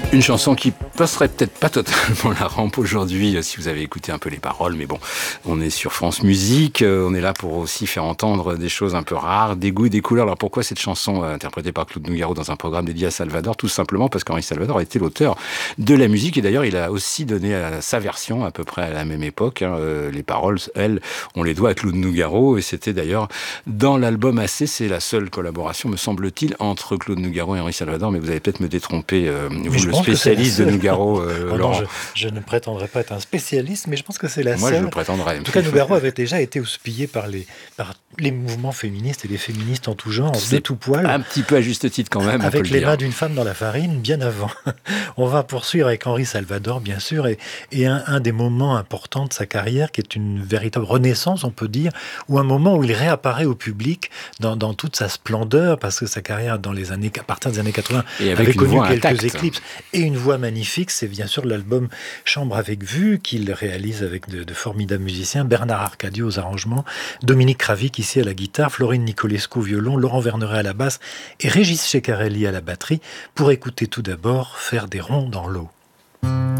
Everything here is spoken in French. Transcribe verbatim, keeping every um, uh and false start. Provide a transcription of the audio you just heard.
Une chanson qui passerait peut-être pas totalement la rampe aujourd'hui si vous avez écouté un peu les paroles, mais bon, on est sur France Musique, on est là pour aussi faire entendre des choses un peu rares, des goûts et des couleurs. Alors pourquoi cette chanson interprétée par Claude Nougaro dans un programme dédié à Salvador? Tout simplement parce qu'Henri Salvador était l'auteur de la musique et d'ailleurs il a aussi donné à sa version à peu près à la même époque. Hein. Les paroles, elles, on les doit à Claude Nougaro et c'était d'ailleurs dans l'album Assez, c'est la seule collaboration, me semble-t-il, entre Claude Nougaro et Henri Salvador, mais vous allez peut-être me détromper, euh, vous le spécialiste de Nougaro, euh, oh Laurent. non, je, je ne prétendrai pas être un spécialiste, mais je pense que c'est la Moi, seule. je le prétendrai. En tout cas, Nougaro avait déjà été houspillé par les, par les mouvements féministes et les féministes en tout genre, de tout poil. Un petit peu à juste titre quand même. Avec on peut les le mains dire. d'une femme dans la farine, bien avant. On va poursuivre avec Henri Salvador, bien sûr, et, et un, un des moments importants de sa carrière, qui est une véritable renaissance, on peut dire, ou un moment où il réapparaît au public dans, dans toute sa splendeur, parce que sa carrière, dans les années, à partir des années quatre-vingts, avait connu quelques intacte. éclipses. Et une voix magnifique, c'est bien sûr l'album Chambre avec vue, qu'il réalise avec de, de formidables musiciens, Bernard Arcadio aux arrangements, Dominique Kravic ici à la guitare, Florine Nicolescu au violon, Laurent Verneret à la basse et Régis Ceccarelli à la batterie, pour écouter tout d'abord Faire des ronds dans l'eau.